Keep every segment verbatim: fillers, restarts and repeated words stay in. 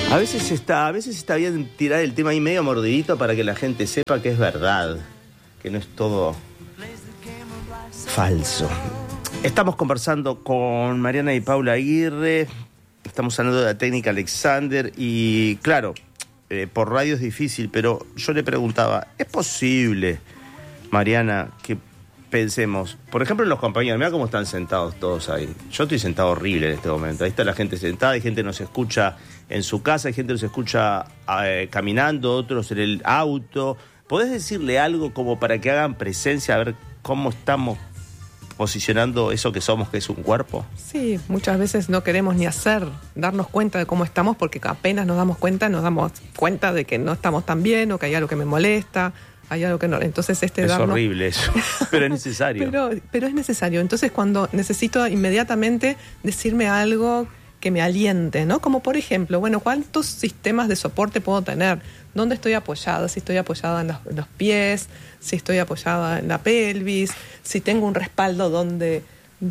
A veces está, a veces está bien tirar el tema ahí medio mordidito para que la gente sepa que es verdad, que no es todo falso. Estamos conversando con Mariana y Paula Aguirre, estamos hablando de la técnica Alexander y claro, eh, por radio es difícil, pero yo le preguntaba, ¿es posible, Mariana, que pensemos, por ejemplo, en los compañeros, mira cómo están sentados todos ahí? Yo estoy sentado horrible en este momento. Ahí está la gente sentada, hay gente que nos escucha en su casa, hay gente que nos escucha eh, caminando, otros en el auto. ¿Podés decirle algo como para que hagan presencia, a ver cómo estamos posicionando eso que somos, que es un cuerpo? Sí, muchas veces no queremos ni hacer, darnos cuenta de cómo estamos, porque apenas nos damos cuenta, nos damos cuenta de que no estamos tan bien o que hay algo que me molesta. Hay algo que no. Entonces este es darnos... horrible eso, pero es necesario. pero, pero es necesario. Entonces cuando necesito inmediatamente decirme algo que me aliente, ¿no? Como por ejemplo, bueno, ¿cuántos sistemas de soporte puedo tener? ¿Dónde estoy apoyada? Si estoy apoyada en los, en los pies, si estoy apoyada en la pelvis, si tengo un respaldo donde,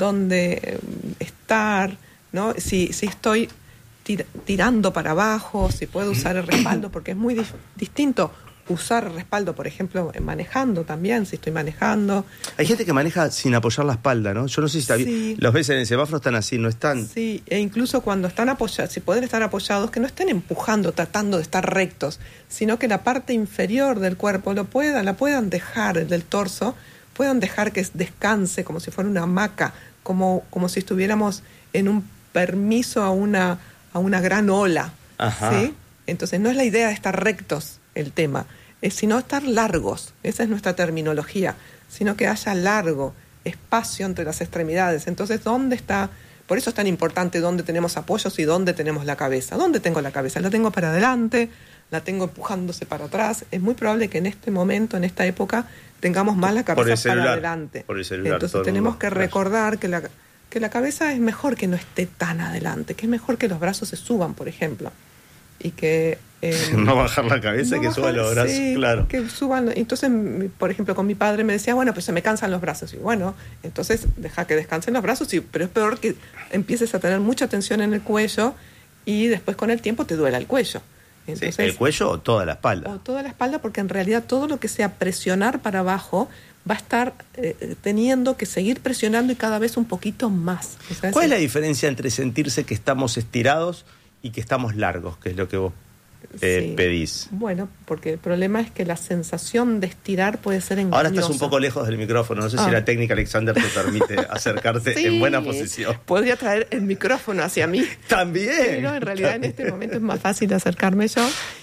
donde estar, ¿no? Si, si estoy tir, tirando para abajo, si puedo usar el respaldo, porque es muy dif- distinto usar respaldo, por ejemplo, manejando también, si estoy manejando. Hay gente que maneja sin apoyar la espalda, ¿no? Yo no sé si está sí. bien. Los ves en el semáforo, están así, no están... Sí, e incluso cuando están apoyados, si pueden estar apoyados, que no estén empujando, tratando de estar rectos, sino que la parte inferior del cuerpo lo puedan, la puedan dejar, del torso, puedan dejar que descanse como si fuera una hamaca, como, como si estuviéramos en un permiso a una, a una gran ola. Ajá. ¿Sí? Entonces no es la idea de estar rectos el tema, es sino estar largos, esa es nuestra terminología, sino que haya largo espacio entre las extremidades. Entonces, ¿dónde está? Por eso es tan importante dónde tenemos apoyos y dónde tenemos la cabeza. ¿Dónde tengo la cabeza? ¿La tengo para adelante? ¿La tengo empujándose para atrás? Es muy probable que en este momento, en esta época, tengamos más la cabeza celular, para adelante. Por el celular. Entonces tenemos que recordar que la, que la cabeza es mejor que no esté tan adelante, que es mejor que los brazos se suban, por ejemplo. Y que... Eh, no bajar la cabeza, no que bajar, suban los brazos, sí, claro. Que suban. Entonces, por ejemplo, con mi padre me decía, bueno, pues se me cansan los brazos. Y bueno, entonces deja que descansen los brazos, sí, pero es peor que empieces a tener mucha tensión en el cuello y después con el tiempo te duela el cuello. Entonces, sí, ¿el cuello o toda la espalda? O toda la espalda, porque en realidad todo lo que sea presionar para abajo va a estar eh, teniendo que seguir presionando y cada vez un poquito más. O sea, ¿cuál es es la diferencia entre sentirse que estamos estirados y que estamos largos, que es lo que vos eh, sí. pedís? Bueno, porque el problema es que la sensación de estirar puede ser engañosa. Ahora estás un poco lejos del micrófono, no sé ah. si la técnica Alexander te permite acercarte sí, en buena posición. Podría traer el micrófono hacia mí. También. Pero en realidad también. En este momento es más fácil acercarme yo.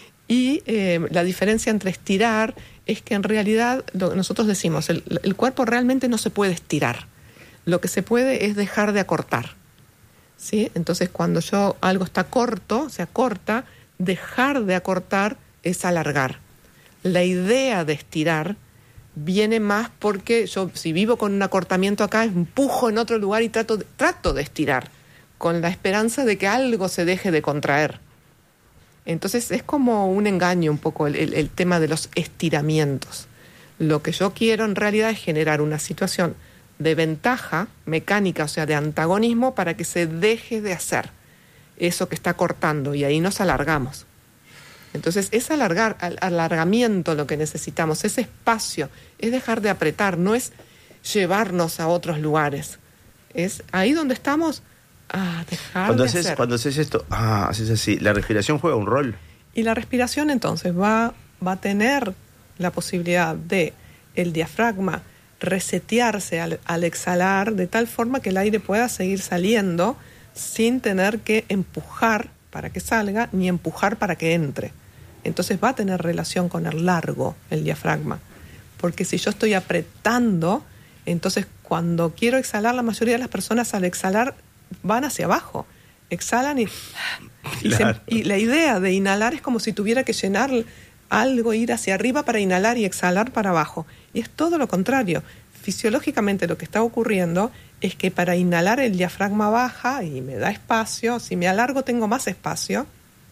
Y eh, la diferencia entre estirar es que en realidad lo que nosotros decimos, el, el cuerpo realmente no se puede estirar. Lo que se puede es dejar de acortar. ¿Sí? Entonces, cuando yo algo está corto, se acorta, dejar de acortar es alargar. La idea de estirar viene más porque yo, si vivo con un acortamiento acá, empujo en otro lugar y trato de, trato de estirar, con la esperanza de que algo se deje de contraer. Entonces, es como un engaño un poco el, el, el tema de los estiramientos. Lo que yo quiero en realidad es generar una situación de ventaja mecánica, o sea, de antagonismo, para que se deje de hacer eso que está cortando, y ahí nos alargamos. Entonces, es alargar, al, alargamiento lo que necesitamos, ese espacio, es dejar de apretar, no es llevarnos a otros lugares. Es ahí donde estamos, ah, dejar cuando de haces, hacer. Cuando haces esto, ah, haces así, la respiración juega un rol. Y la respiración entonces va, va a tener la posibilidad de el diafragma resetearse al, al exhalar de tal forma que el aire pueda seguir saliendo sin tener que empujar para que salga ni empujar para que entre. Entonces va a tener relación con el largo, el diafragma, porque si yo estoy apretando, entonces cuando quiero exhalar, la mayoría de las personas al exhalar van hacia abajo, exhalan y, y, claro. se, y la idea de inhalar es como si tuviera que llenar algo, ir hacia arriba para inhalar y exhalar para abajo. Y es todo lo contrario. Fisiológicamente lo que está ocurriendo es que para inhalar el diafragma baja y me da espacio, si me alargo tengo más espacio,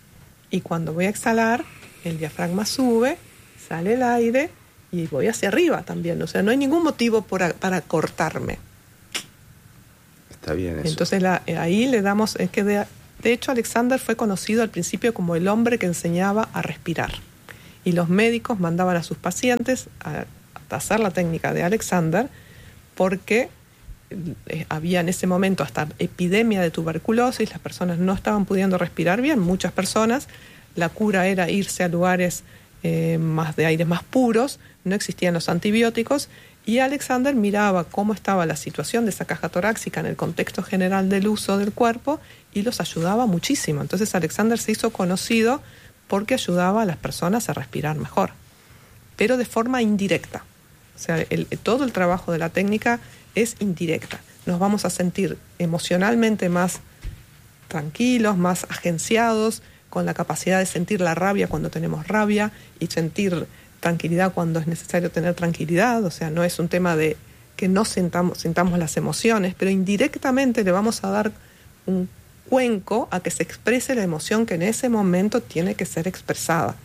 y cuando voy a exhalar el diafragma sube, sale el aire y voy hacia arriba también. O sea, no hay ningún motivo por, para cortarme. Está bien eso. Entonces la, ahí le damos, es que de, De hecho, Alexander fue conocido al principio como el hombre que enseñaba a respirar. Y los médicos mandaban a sus pacientes a, a hacer la técnica de Alexander porque eh, había en ese momento hasta epidemia de tuberculosis, las personas no estaban pudiendo respirar bien, muchas personas. La cura era irse a lugares eh, más de aires más puros, no existían los antibióticos, y Alexander miraba cómo estaba la situación de esa caja torácica en el contexto general del uso del cuerpo y los ayudaba muchísimo. Entonces Alexander se hizo conocido porque ayudaba a las personas a respirar mejor, pero de forma indirecta. O sea, el, todo el trabajo de la técnica es indirecta. Nos vamos a sentir emocionalmente más tranquilos, más agenciados, con la capacidad de sentir la rabia cuando tenemos rabia y sentir tranquilidad cuando es necesario tener tranquilidad. O sea, no es un tema de que no sintamos, sintamos las emociones, pero indirectamente le vamos a dar un cuenco a que se exprese la emoción que en ese momento tiene que ser expresada.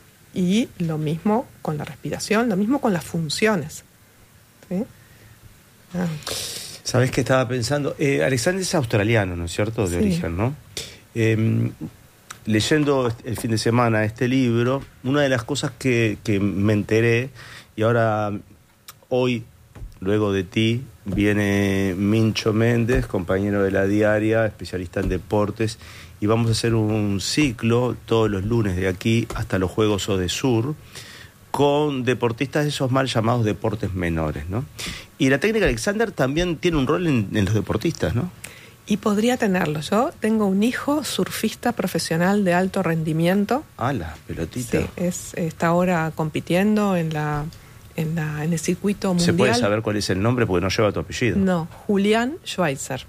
Y lo mismo con la respiración, lo mismo con las funciones. ¿Sí? Ah. ¿Sabés qué estaba pensando? Eh, Alexander es australiano, ¿no es cierto? De Sí. origen, ¿no? Eh, leyendo el fin de semana este libro, una de las cosas que, que me enteré, y ahora hoy, luego de ti, viene Mincho Méndez, compañero de La Diaria, especialista en deportes, y vamos a hacer un ciclo todos los lunes de aquí hasta los Juegos Odesur, con deportistas de esos mal llamados deportes menores, ¿no? Y la técnica Alexander también tiene un rol en, en los deportistas, ¿no? Y podría tenerlo. Yo tengo un hijo surfista profesional de alto rendimiento. Ah, la pelotita. Sí, es, está ahora compitiendo en la, en la en el circuito mundial. ¿Se puede saber cuál es el nombre? Porque no lleva tu apellido. No, Julián Schweitzer.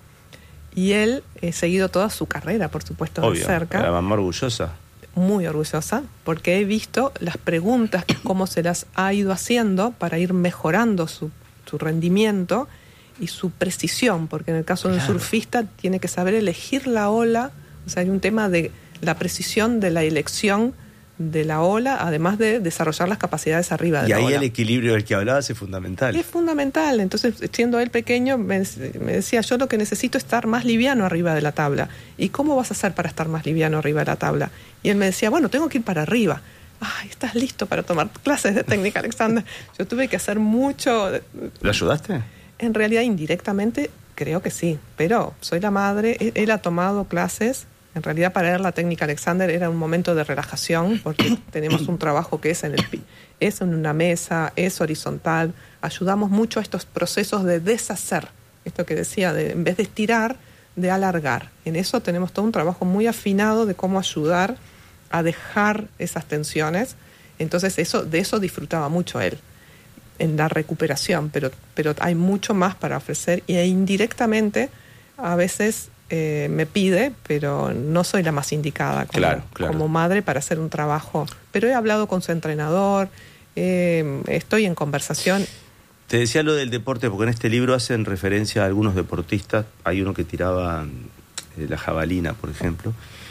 Y él he seguido toda su carrera, por supuesto, de Obvio, cerca. la mamá orgullosa. Muy orgullosa, porque he visto las preguntas, cómo se las ha ido haciendo para ir mejorando su, su rendimiento y su precisión, porque en el caso de un Claro. surfista tiene que saber elegir la ola. O sea, hay un tema de la precisión de la elección de la ola, además de desarrollar las capacidades arriba de Y la ahí ola. el equilibrio del que hablabas es fundamental. Es fundamental. Entonces, siendo él pequeño, me, me decía, yo lo que necesito es estar más liviano arriba de la tabla. ¿Y cómo vas a hacer para estar más liviano arriba de la tabla? Y él me decía, bueno, tengo que ir para arriba. Ay, ¿estás listo para tomar clases de técnica, Alexander? Yo tuve que hacer mucho. ¿Lo ayudaste? En realidad, indirectamente, creo que sí. Pero soy la madre, él, él ha tomado clases. En realidad, para él la técnica Alexander era un momento de relajación, porque tenemos un trabajo que es en el pi- es en una mesa, es horizontal. Ayudamos mucho a estos procesos de deshacer. Esto que decía, de, en vez de estirar, de alargar. En eso tenemos todo un trabajo muy afinado de cómo ayudar a dejar esas tensiones. Entonces, eso, de eso disfrutaba mucho él, en la recuperación. Pero, pero hay mucho más para ofrecer, e indirectamente, a veces Eh, me pide, pero no soy la más indicada como, Claro, claro. como madre para hacer un trabajo. Pero he hablado con su entrenador, eh, estoy en conversación. Te decía lo del deporte porque en este libro hacen referencia a algunos deportistas. Hay uno que tiraba eh, la jabalina, por ejemplo,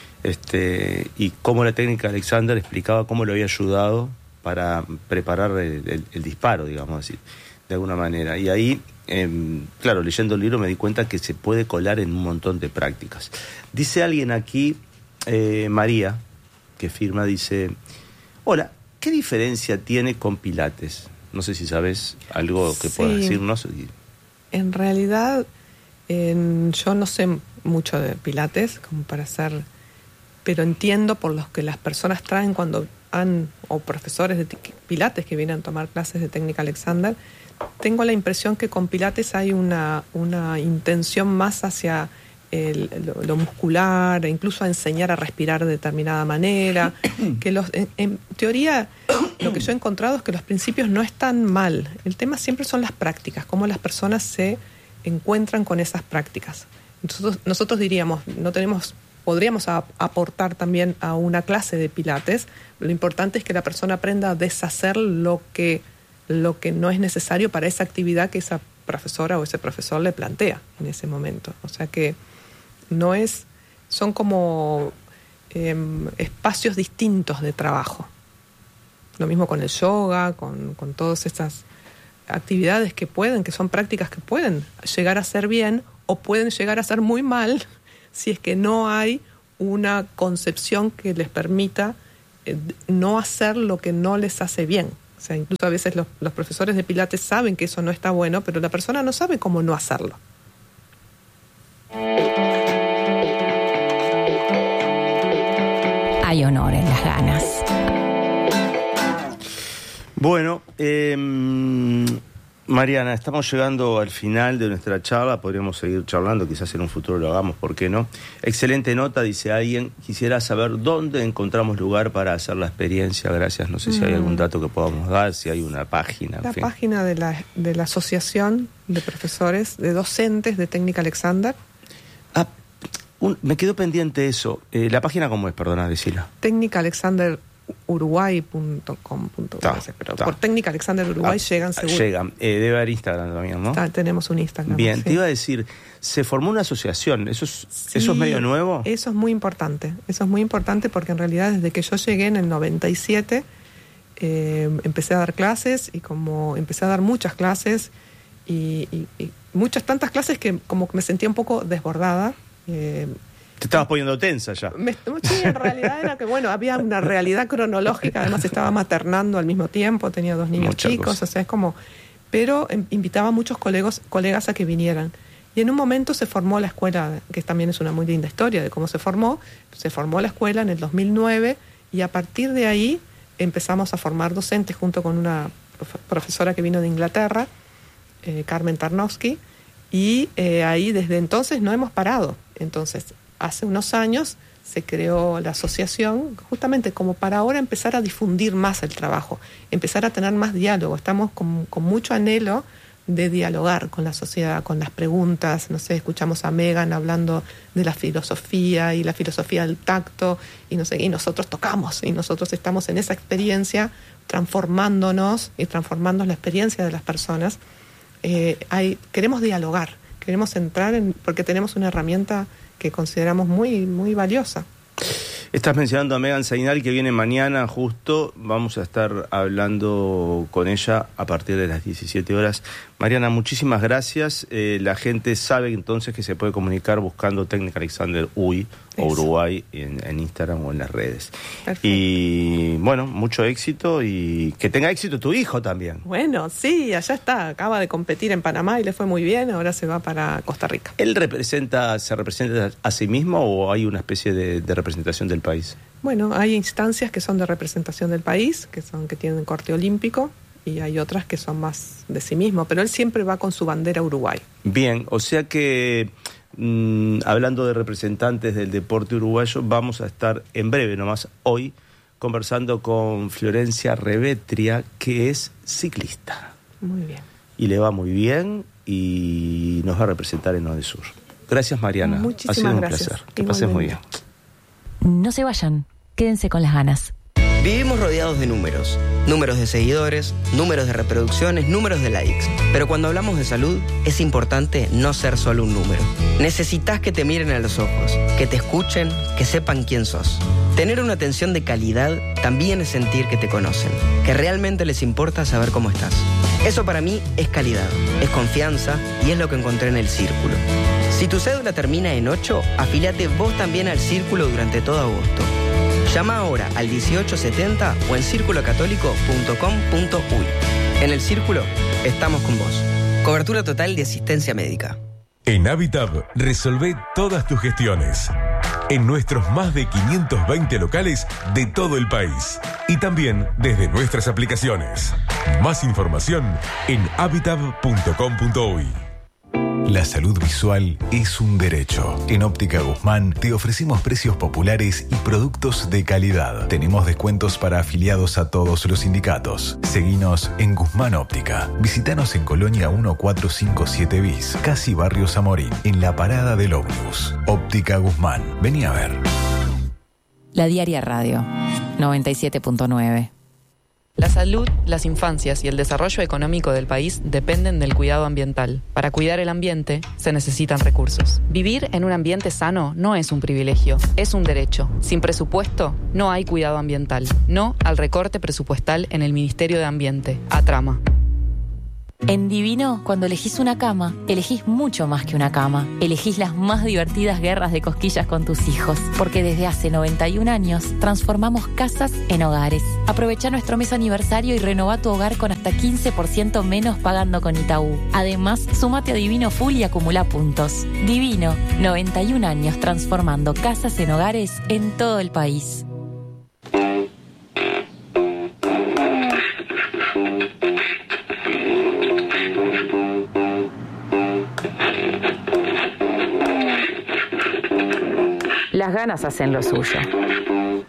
este y cómo la técnica Alexander explicaba cómo lo había ayudado para preparar el, el, el disparo, digamos así, de alguna manera. Y ahí, eh, claro, leyendo el libro me di cuenta que se puede colar en un montón de prácticas. Dice alguien aquí, eh, María, que firma, dice, hola, ¿qué diferencia tiene con Pilates? No sé si sabes algo que Sí. puedas decirnos. En realidad, eh, yo no sé mucho de Pilates, como para hacer, pero entiendo por los que las personas traen cuando han, o profesores de Pilates que vienen a tomar clases de técnica Alexander. Tengo la impresión que con Pilates hay una, una intención más hacia el, lo, lo muscular, e incluso a enseñar a respirar de determinada manera. Que los, en, en teoría, lo que yo he encontrado es que los principios no están mal. El tema siempre son las prácticas, cómo las personas se encuentran con esas prácticas. Nosotros, nosotros diríamos, no tenemos, podríamos a, aportar también a una clase de Pilates. Lo importante es que la persona aprenda a deshacer lo que lo que no es necesario para esa actividad que esa profesora o ese profesor le plantea en ese momento. O sea que no es, son como eh, espacios distintos de trabajo. Lo mismo con el yoga, con, con todas estas actividades que pueden, que son prácticas que pueden llegar a ser bien o pueden llegar a ser muy mal si es que no hay una concepción que les permita eh, no hacer lo que no les hace bien. O sea, incluso a veces los, los profesores de Pilates saben que eso no está bueno, pero la persona no sabe cómo no hacerlo. Hay honor en las ganas. Bueno, eh, Mariana, estamos llegando al final de nuestra charla. Podríamos seguir charlando, quizás en un futuro lo hagamos, ¿por qué no? Excelente nota, dice alguien. Quisiera saber dónde encontramos lugar para hacer la experiencia. Gracias, no sé si hay algún dato que podamos dar, si hay una página. La en fin. página de la, de la Asociación de Profesores, de Docentes de Técnica Alexander. Ah, un, me quedó pendiente eso. Eh, ¿La página cómo es? Perdona, decila. técnica alexander uruguay punto com punto u s, pero ta. Por Técnica Alexander Uruguay ah, llegan seguro. Llegan. Eh, debe haber Instagram también, ¿no? Ta, tenemos un Instagram. Bien, sí. Te iba a decir, se formó una asociación. ¿Eso es, sí, ¿Eso es medio nuevo? Eso es muy importante. Eso es muy importante porque en realidad desde que yo llegué en el noventa y siete eh, empecé a dar clases y como empecé a dar muchas clases y, y, y muchas tantas clases que como que me sentía un poco desbordada. Eh, Te estabas poniendo tensa ya. Me, sí, en realidad era que, bueno, había una realidad cronológica, además estaba maternando al mismo tiempo, tenía dos niños Mucha chicos, cosa. o sea, es como... Pero eh, invitaba a muchos colegos, colegas a que vinieran. Y en un momento se formó la escuela, que también es una muy linda historia de cómo se formó. Se formó la escuela en el dos mil nueve y a partir de ahí empezamos a formar docentes junto con una profe- profesora que vino de Inglaterra, eh, Carmen Tarnowski, y eh, ahí desde entonces no hemos parado. Entonces... Hace unos años se creó la asociación justamente como para ahora empezar a difundir más el trabajo, empezar a tener más diálogo. Estamos con, con mucho anhelo de dialogar con la sociedad, con las preguntas. No sé, escuchamos a Megan hablando de la filosofía y la filosofía del tacto y no sé, y nosotros tocamos y nosotros estamos en esa experiencia transformándonos y transformando la experiencia de las personas. Eh, hay, queremos dialogar, queremos entrar en, porque tenemos una herramienta que consideramos muy, muy valiosa. Estás mencionando a Megan Zainal, que viene mañana justo. Vamos a estar hablando con ella a partir de las diecisiete horas. Mariana, muchísimas gracias. Eh, la gente sabe entonces que se puede comunicar buscando Técnica Alexander U Y o Uruguay en, en Instagram o en las redes. Perfecto. Y bueno, mucho éxito y que tenga éxito tu hijo también. Bueno, sí, allá está. Acaba de competir en Panamá y le fue muy bien. Ahora se va para Costa Rica. ¿Él representa, se representa a sí mismo o hay una especie de, de representación del país? Bueno, hay instancias que son de representación del país, que son que tienen corte olímpico, y hay otras que son más de sí mismo, pero él siempre va con su bandera Uruguay. Bien, o sea que mmm, hablando de representantes del deporte uruguayo, vamos a estar en breve, nomás hoy, conversando con Florencia Revetria, que es ciclista. Muy bien. Y le va muy bien y nos va a representar en Odesur. Gracias, Mariana. Muchísimas ha sido un gracias. placer. Que pases muy bien. No se vayan, quédense con las ganas. Vivimos rodeados de números, números de seguidores, números de reproducciones, números de likes. Pero cuando hablamos de salud, es importante no ser solo un número. Necesitas que te miren a los ojos, que te escuchen, que sepan quién sos. Tener una atención de calidad también es sentir que te conocen, que realmente les importa saber cómo estás. Eso para mí es calidad, es confianza y es lo que encontré en el Círculo. Si tu cédula termina en ocho, afíliate vos también al Círculo durante todo agosto. Llama ahora al dieciocho setenta o en círculo católico punto com punto u y. En el Círculo estamos con vos. Cobertura total de asistencia médica. En Habitab resolvé todas tus gestiones. En nuestros más de quinientos veinte locales de todo el país. Y también desde nuestras aplicaciones. Más información en habitab punto com punto u y. La salud visual es un derecho. En Óptica Guzmán te ofrecemos precios populares y productos de calidad. Tenemos descuentos para afiliados a todos los sindicatos. Seguinos en Guzmán Óptica. Visítanos en Colonia mil cuatrocientos cincuenta y siete bis, casi Barrio Zamorín, en la parada del ómnibus. Óptica Guzmán. Vení a ver. La Diaria Radio, noventa y siete punto nueve. La salud, las infancias y el desarrollo económico del país dependen del cuidado ambiental. Para cuidar el ambiente, se necesitan recursos. Vivir en un ambiente sano no es un privilegio, es un derecho. Sin presupuesto, no hay cuidado ambiental. No al recorte presupuestal en el Ministerio de Ambiente, ATRAMA. En Divino, cuando elegís una cama, elegís mucho más que una cama. Elegís las más divertidas guerras de cosquillas con tus hijos, porque desde hace noventa y un años transformamos casas en hogares. Aprovecha nuestro mes aniversario y renova tu hogar con hasta quince por ciento menos pagando con Itaú. Además, súmate a Divino Full y acumula puntos. Divino, noventa y un años transformando casas en hogares en todo el país. Las ganas hacen lo suyo.